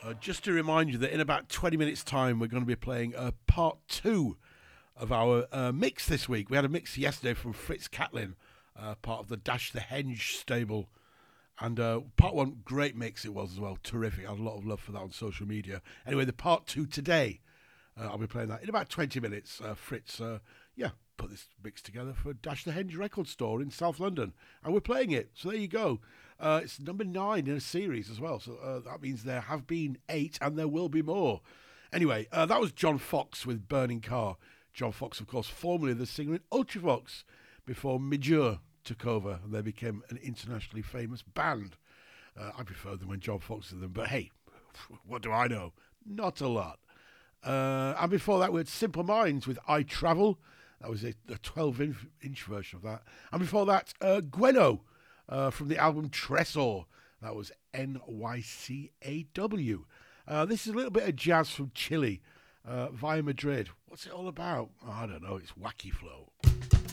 Just to remind you that in about 20 minutes' time, we're going to be playing part two of our mix this week. We had a mix yesterday from Fritz Catlin, part of the Dash the Henge stable. And part one, great mix it was as well. Terrific. I had a lot of love for that on social media. Anyway, the part two today, I'll be playing that in about 20 minutes. Fritz, put this mix together for Dash the Henge record store in South London. And we're playing it. So there you go. It's number 9 in a series as well. So that means there have been 8 and there will be more. Anyway, that was John Fox with Burning Car. John Fox, of course, formerly the singer in Ultravox before Midure took over and they became an internationally famous band. I prefer them when John Fox did them, but hey, what do I know? Not a lot. And before that, we had Simple Minds with I Travel. That was a 12-inch version of that. And before that, Gweno from the album Tresor. That was NYCAW. This is a little bit of jazz from Chile via Madrid. What's it all about? Oh, I don't know. It's wacky flow.